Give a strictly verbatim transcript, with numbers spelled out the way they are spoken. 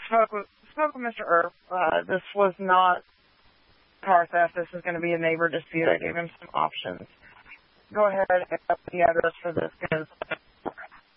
spoke with spoke with Mister Earp. Uh, this was not car theft. This is going to be a neighbor dispute. I gave him some options. Go ahead and get up the address for this because